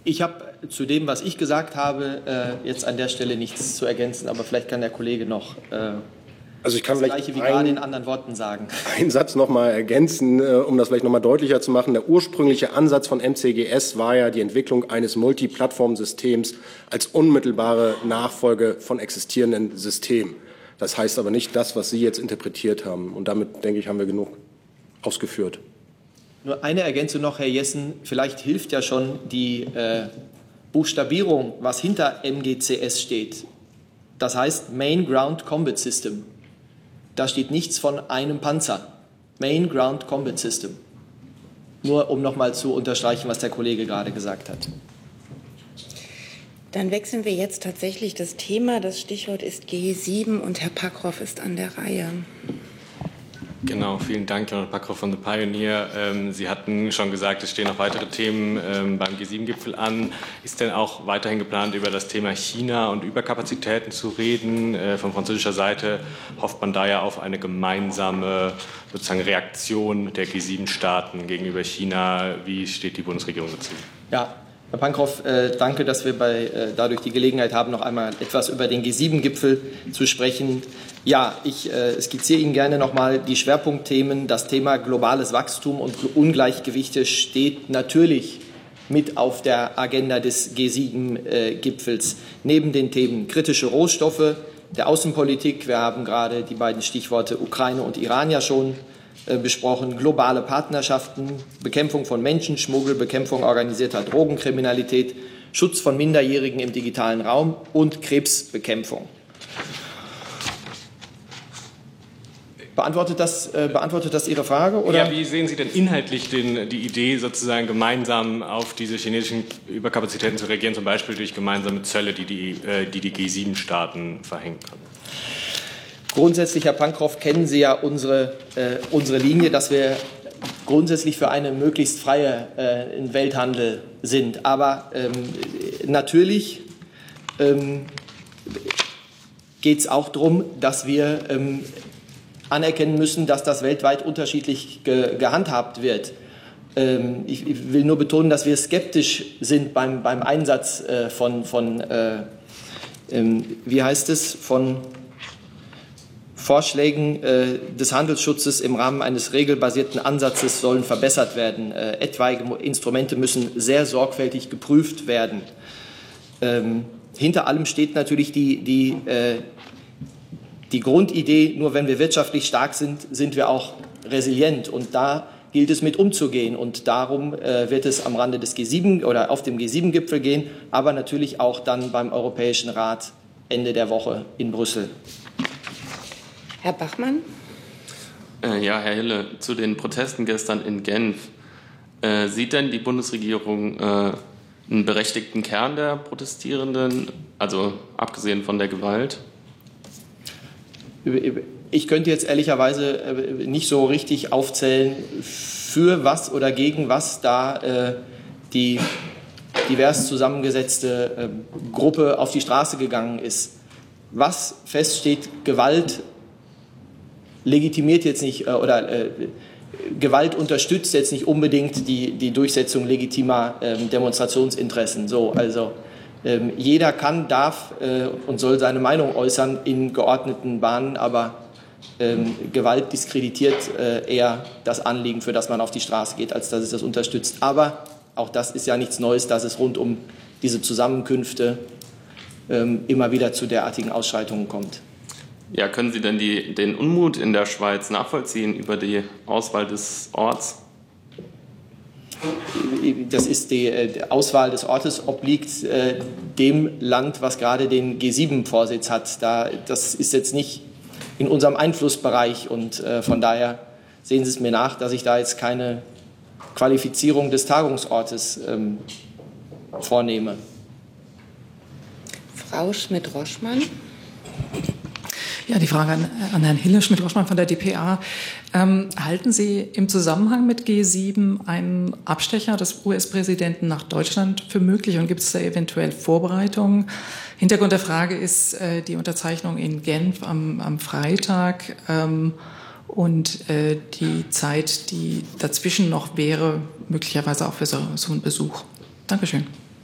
Ich habe zu dem, was ich gesagt habe, jetzt an der Stelle nichts zu ergänzen, aber vielleicht kann der Kollege noch also ich kann das Gleiche wie gerade in anderen Worten sagen. Einen Satz noch mal ergänzen, um das vielleicht noch mal deutlicher zu machen. Der ursprüngliche Ansatz von MCGS war ja die Entwicklung eines Multiplattformsystems als unmittelbare Nachfolge von existierenden Systemen. Das heißt aber nicht das, was Sie jetzt interpretiert haben. Und damit, denke ich, haben wir genug ausgeführt. Nur eine Ergänzung noch, Herr Jessen. Vielleicht hilft ja schon die Buchstabierung, was hinter MGCS steht. Das heißt Main Ground Combat System. Da steht nichts von einem Panzer. Main Ground Combat System. Nur um noch mal zu unterstreichen, was der Kollege gerade gesagt hat. Dann wechseln wir jetzt tatsächlich das Thema. Das Stichwort ist G7 und Herr Packroff ist an der Reihe. Genau, vielen Dank, Herr Packroff von The Pioneer. Sie hatten schon gesagt, es stehen noch weitere Themen beim G7-Gipfel an. Ist denn auch weiterhin geplant, über das Thema China und Überkapazitäten zu reden? Von französischer Seite hofft man da ja auf eine gemeinsame sozusagen Reaktion der G7-Staaten gegenüber China. Wie steht die Bundesregierung dazu? Ja, Herr Pankroff, danke, dass wir dadurch die Gelegenheit haben, noch einmal etwas über den G7-Gipfel zu sprechen. Ja, ich skizziere Ihnen gerne noch mal die Schwerpunktthemen. Das Thema globales Wachstum und Ungleichgewichte steht natürlich mit auf der Agenda des G7-Gipfels. Neben den Themen kritische Rohstoffe, der Außenpolitik, wir haben gerade die beiden Stichworte Ukraine und Iran ja schon besprochen, globale Partnerschaften, Bekämpfung von Menschenschmuggel, Bekämpfung organisierter Drogenkriminalität, Schutz von Minderjährigen im digitalen Raum und Krebsbekämpfung. Beantwortet das Ihre Frage? Oder? Ja, wie sehen Sie denn inhaltlich die Idee, sozusagen gemeinsam auf diese chinesischen Überkapazitäten zu reagieren, zum Beispiel durch gemeinsame Zölle, die G7-Staaten verhängen können? Grundsätzlich, Herr Pankroff, kennen Sie ja unsere Linie, dass wir grundsätzlich für einen möglichst freien Welthandel sind. Aber natürlich geht es auch darum, dass wir anerkennen müssen, dass das weltweit unterschiedlich gehandhabt wird. Ich will nur betonen, dass wir skeptisch sind beim Einsatz von Vorschlägen des Handelsschutzes im Rahmen eines regelbasierten Ansatzes sollen verbessert werden. Etwaige Instrumente müssen sehr sorgfältig geprüft werden. Hinter allem steht natürlich die Grundidee, nur wenn wir wirtschaftlich stark sind, sind wir auch resilient. Und da gilt es mit umzugehen. Und darum wird es am Rande des G7 oder auf dem G7-Gipfel gehen, aber natürlich auch dann beim Europäischen Rat Ende der Woche in Brüssel. Herr Bachmann? Ja, Herr Hille, zu den Protesten gestern in Genf. Sieht denn die Bundesregierung einen berechtigten Kern der Protestierenden, also abgesehen von der Gewalt? Ich könnte jetzt ehrlicherweise nicht so richtig aufzählen, für was oder gegen was da die divers zusammengesetzte Gruppe auf die Straße gegangen ist. Was feststeht, Gewalt legitimiert jetzt nicht Gewalt unterstützt jetzt nicht unbedingt die Durchsetzung legitimer Demonstrationsinteressen. Jeder kann, darf und soll seine Meinung äußern in geordneten Bahnen, aber Gewalt diskreditiert eher das Anliegen, für das man auf die Straße geht, als dass es das unterstützt. Aber auch das ist ja nichts Neues, dass es rund um diese Zusammenkünfte immer wieder zu derartigen Ausschreitungen kommt. Ja, können Sie denn den Unmut in der Schweiz nachvollziehen über die Auswahl des Orts? Das ist die Auswahl des Ortes obliegt dem Land, was gerade den G7-Vorsitz hat. Das ist jetzt nicht in unserem Einflussbereich und von daher sehen Sie es mir nach, dass ich da jetzt keine Qualifizierung des Tagungsortes vornehme. Frau Schmidt-Roschmann. Ja, die Frage an Herrn Hille, Schmidt-Roschmann von der dpa. Halten Sie im Zusammenhang mit G7 einen Abstecher des US-Präsidenten nach Deutschland für möglich und gibt es da eventuell Vorbereitungen? Hintergrund der Frage ist die Unterzeichnung in Genf am Freitag und die Zeit, die dazwischen noch wäre, möglicherweise auch für so einen Besuch. Dankeschön.